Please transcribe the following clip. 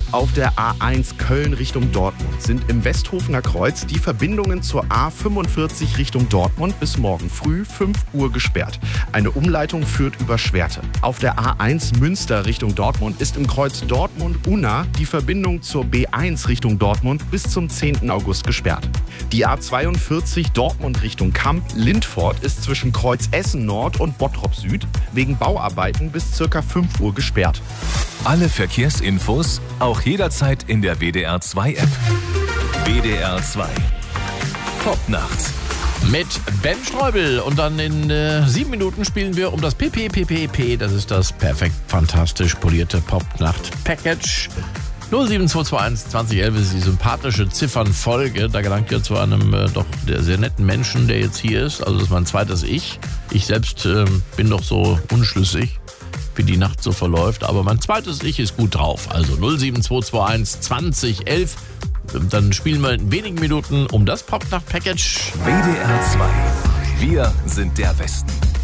Auf der A1 Köln Richtung Dortmund sind im Westhofener Kreuz die Verbindungen zur A45 Richtung Dortmund bis morgen früh 5 Uhr gesperrt. Eine Umleitung führt über Schwerte. Auf der A1 Münster Richtung Dortmund ist im Kreuz Dortmund-Unna die Verbindung zur B1 Richtung Dortmund bis zum 10. August gesperrt. Die A42 Dortmund Richtung Kamp-Lindfort ist zwischen Kreuz Essen Nord und Bottrop Süd wegen Bauarbeiten bis ca. 5 Uhr gesperrt. Alle Verkehrsinfos auch jederzeit in der WDR 2 App. WDR 2. Popnacht. Mit Ben Streubel. Und dann in 7 Minuten spielen wir um das PPPPP. Das ist das perfekt fantastisch polierte Popnacht-Package. 07221 2011 ist die sympathische Ziffernfolge. Da gelangt ihr zu einem doch sehr netten Menschen, der jetzt hier ist. Also das ist mein zweites Ich. Ich selbst bin doch so unschlüssig, wie die Nacht so verläuft. Aber mein zweites Ich ist gut drauf. Also 07221 2011. Dann spielen wir in wenigen Minuten um das Popnacht-Package. WDR 2. Wir sind der Westen.